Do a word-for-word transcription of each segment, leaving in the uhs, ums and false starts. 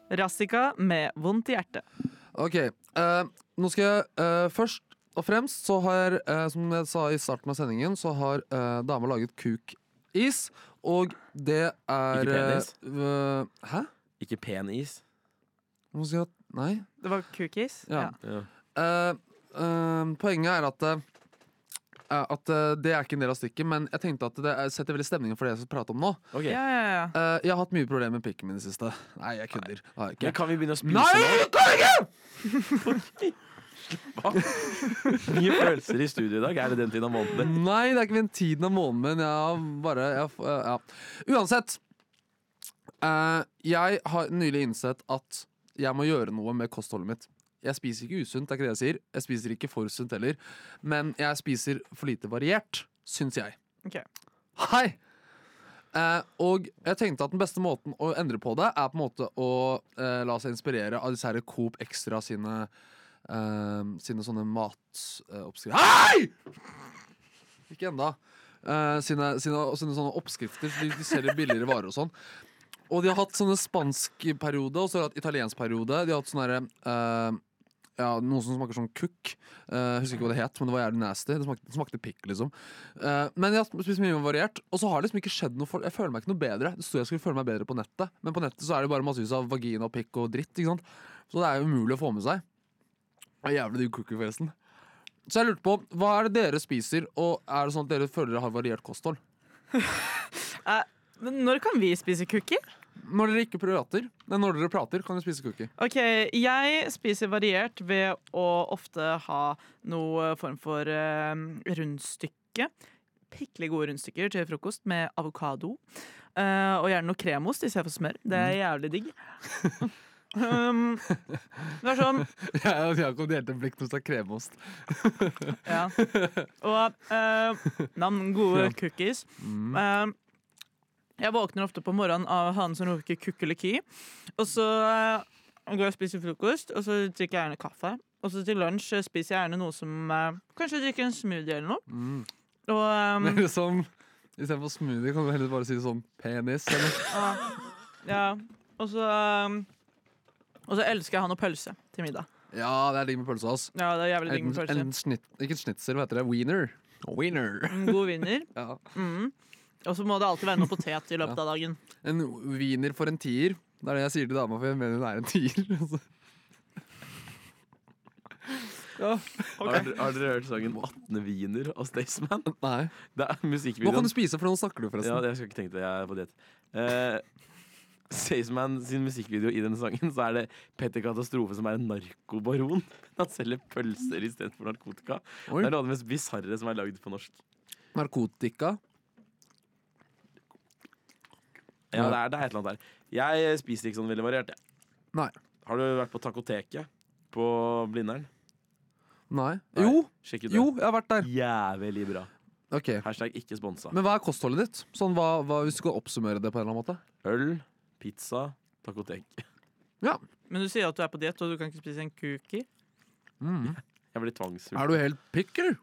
Rassika med vondt i hjertet. Ok, uh, nå skal jeg uh, først og fremst så har, uh, som jeg sa i starten av sendingen, så har uh, dama laget kuk-is, og det er Ikke penis? Uh, hæ? Ikke pen is. Nå skal jeg, nei? Det var cookies? Ja. Ja. Uh, uh, poenget er at uh, At uh, det er ikke en del av stykket, men jeg tenkte at det er- setter veldig stemningen for det jeg skal prate om nå. Ok. Ja, ja, ja. Uh, jeg har hatt mye problemer med pikken min i det siste. Nei, jeg kødder. Det har jeg Men ikke. kan vi begynne å spise Nei, nå? kan jeg ikke! Mye følelser i studio i dag. Er det den tiden av måneden? Nei, det er ikke den tiden av måneden min. Jeg har bare jeg, uh, ja. Uansett. Uh, jeg har nylig innsett at jeg må gjøre noe med kostholdet mitt. Jeg spiser ikke usunt, det er ikke det jeg sier. Jeg spiser ikke for sunt heller. Men jeg spiser for lite variert, syns jeg. Ok. Hei! Eh, og jeg tenkte at den beste måten å endre på det, er på en måte å eh, la seg inspirere av disse her Coop Extra sine eh, Sine sånne matoppskrifter Hei! Ikke enda. Eh, sine, sine, sine sånne oppskrifter. De, de selger billigere varer og sånn. Og de har hatt sånne spansk periode, og så har de hatt italiensk periode. De har hatt sånne herre eh, ja, noe som smaker sånn kukk. Uh, jeg husker ikke hva det het, men det var jævlig nasty. Det smakte, det smakte pikk, liksom. Uh, men jeg har spist mye mer variert, og så har det liksom ikke skjedd noe for Jeg føler meg ikke noe bedre. Det stod jeg skulle føle meg bedre på nettet, men på nettet så er det bare massevis av vagina og pikk og dritt. Ikke sant? Så det er jo umulig å få med seg. Det er jævlig digg cookie, forresten. Så jeg lurte på, hva er det dere spiser, og er det sånn at dere føler dere har variert kosthold? Eh, men når kan vi spise cookie? Når dere ikke prater, nei, når dere prater, kan dere spise cookie. Ok, jeg spiser variert ved å ofte ha noe form for eh, rundstykke. Pikkelig gode rundstykker til frokost med avokado. Eh, og gjerne noe kremost i stedet for smør. Det er jævlig digg. um, det er sånn Jeg har kommet helt en blikk når det er kremost. Ja. Og uh, nam, gode cookies. Mm. Eh, Jeg våkner ofte på morgenen av han som roker kukkeleki. Og så uh, går jeg og spiser frokost, og så drikker jeg gjerne kaffe. Og så til lunsj uh, spiser jeg gjerne noe som uh, kanskje drikker en smoothie eller noe. Mm. Og um, Det er som, i stedet for smoothie kan du heller bare si sånn penis, eller? uh, ja. Og så um, Og så elsker jeg å ha noe pølse til middag. Ja, det er digg med pølse, ass. Ja, det er jævlig digg En, med pølse. en snitt, ikke schnitzel, hva heter det? Wiener. Wiener. En god vinner. Ja. Mm. Og så må det alltid være noe potet i løpet av dagen. En wiener for en tier. Det er det jeg sier til dama, for jeg mener hun er en tier. Altså. Ja. Har, dere- har dere hørt sangen attende wiener av Staysman? Nei. Det er Nå kan musikkvideoen. du spise, for nå snakker du, Ja, forresten. det, jeg skal ikke tenke det. Jeg er på diett. Uh, Staysman sin musikkvideo i denne sangen, så er det Petter Katastrofe som er en narkobaron. Han selger pølser istedenfor narkotika. Oi. Det er noe av det mest bisarre som er lagd på norsk. Narkotika. Ja, det er, det er et eller annet der. Jeg spiser ikke sånn veldig variert. Jeg. Nei. Har du vært på Takoteket på Blindern? Nei. Nei. Jo, Sjekk ut det. jo, jeg har vært der. Jævlig bra. Ok. Hashtag ikke sponsa. Men hva er kostholdet ditt? Sånn, hva, hva, hvis du skal oppsummere det på en eller annen måte? Øl, pizza, takotek. Ja. Men du sier at du er på diett, og du kan ikke spise en cookie. Mm. Jeg blir tvangsfull. Er du helt pikk, eller?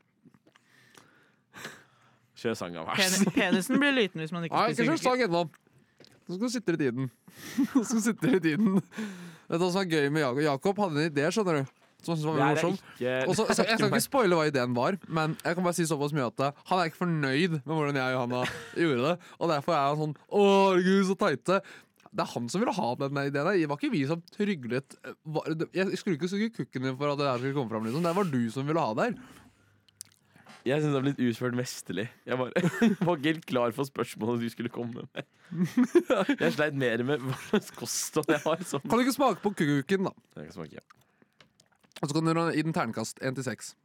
Kjør sanga, Pen vers. penisen blir liten hvis man ikke Nei, ikke spiser kjør cookie. slag ennå. Nå skal du sitte litt i den. Nå skal du sitte litt i den. Vet du hva som er gøy med Jakob? Jakob hadde en idé, skjønner du. Som han syntes var Det veldig er morsom. ikke Og så- så jeg skal ikke spoile hva ideen var, men jeg kan bare si såpass mye at uh, han er ikke fornøyd med hvordan jeg og Johanna gjorde det. Og derfor er han sånn Å, herregud, så teite. Det er han som ville ha den ideen. Det var ikke vi som tryglet. Hva- Jeg skulle ikke suge kukken din for at det her skulle komme fram. Liksom. Det var du som ville ha det her. Jeg syns det har blitt utført mesterlig. Jeg bare var ikke helt klar for spørsmålet du skulle komme med. Jeg sleit mer med hva slags kosthold jeg har. Som Kan du ikke smake på kukken, da? jeg kan smake. Og så kan du gjøre i den ternekast én til seks.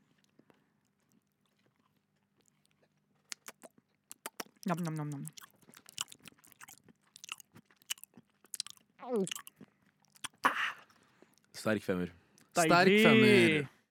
Nam, nam, nam, nam. Sterk femmer. Sterk femmer.